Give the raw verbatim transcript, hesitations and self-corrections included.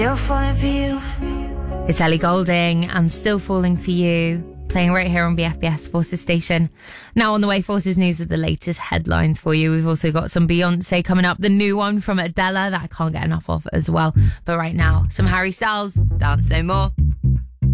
Still falling for you. It's Ellie Goulding and Still Falling For You, playing right here on B F B S Forces Station. Now on the way, Forces News with the latest headlines for you. We've also got some Beyonce coming up, the new one from Adela that I can't get enough of as well. But right now, some Harry Styles, Dance No More.